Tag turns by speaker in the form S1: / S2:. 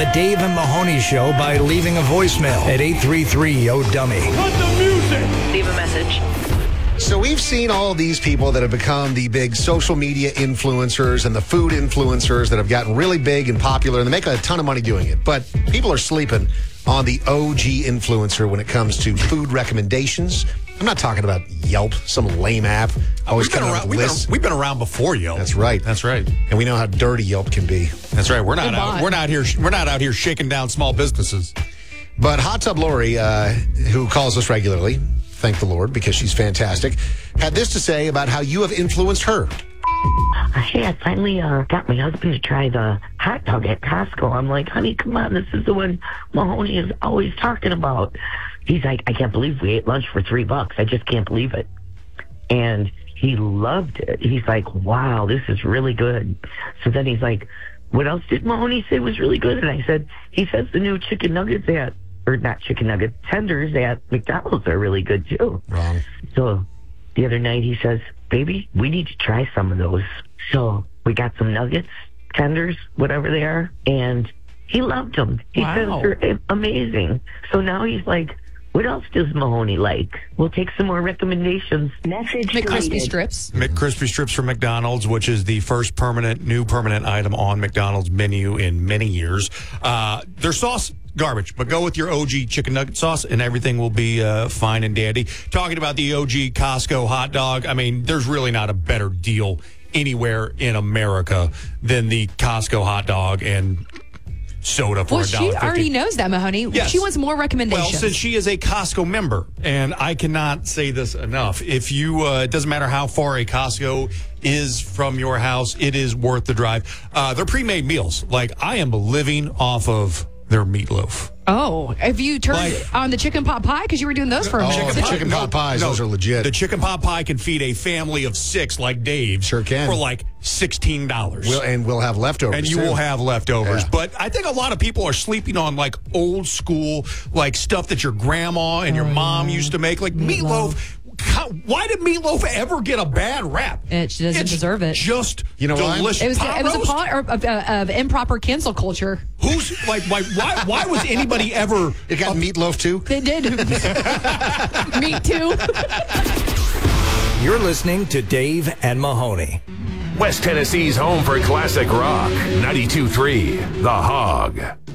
S1: The Dave and Mahoney Show by leaving a voicemail at 833-YO-DUMMY.
S2: Cut the music!
S3: Leave a message.
S4: So we've seen all these people that have become the big social media influencers and the food influencers that have gotten really big and popular, and they make a ton of money doing it. But people are sleeping on the OG influencer when it comes to food recommendations. I'm not talking about Yelp, some lame app.
S5: We've been around before Yelp.
S4: That's right.
S5: That's right.
S4: And we know how dirty Yelp can be.
S5: That's right. We're not out here shaking down small businesses.
S4: But Hot Tub Lori, who calls us regularly, thank the Lord because she's fantastic, had this to say about how you have influenced her.
S6: Hey, I finally got my husband to try the hot dog at Costco. I'm like, honey, come on, this is the one Mahoney is always talking about. He's like, I can't believe we ate lunch for $3. I just can't believe it. And he loved it. He's like, wow, this is really good. So then he's like, what else did Mahoney say was really good? And I said, he says the new chicken nuggets tenders at McDonald's are really good too.
S4: Wrong.
S6: So the other night he says, baby, we need to try some of those. So we got some nuggets, tenders, whatever they are, and he loved them. He says they're amazing. So now he's like, what else does Mahoney like? We'll take some more recommendations.
S3: Message
S7: McCrispy strips.
S5: McCrispy strips from McDonald's, which is the first new permanent item on McDonald's menu in many years. Their sauce, garbage, but go with your OG chicken nugget sauce and everything will be fine and dandy. Talking about the OG Costco hot dog, I mean, there's really not a better deal anywhere in America than the Costco hot dog and soda for $1.50.
S7: Well, she already knows that, Mahoney.
S5: Yes.
S7: She wants more recommendations.
S5: Well, since she is a Costco member, and I cannot say this enough, if you, it doesn't matter how far a Costco is from your house, it is worth the drive. They're pre-made meals. Like, I am living off of their meatloaf.
S7: Oh, have you turned on the chicken pot pie? Because you were doing those for a minute.
S4: The chicken pot pies, those are legit.
S5: The chicken pot pie can feed a family of 6 like Dave.
S4: Sure can.
S5: For like $16.
S4: We'll have leftovers.
S5: And you will have leftovers.
S4: Yeah.
S5: But I think a lot of people are sleeping on like old school, like stuff that your grandma and your mom used to make, like meatloaf. Why did meatloaf ever get a bad rap?
S7: It doesn't deserve it.
S5: Just
S4: you know
S5: delicious.
S7: It was a part of improper cancel culture.
S5: Who's like why was anybody ever?
S4: It got meatloaf too.
S7: They did. Me too.
S1: You're listening to Dave and Mahoney.
S8: West Tennessee's home for classic rock. 92.3 The Hog.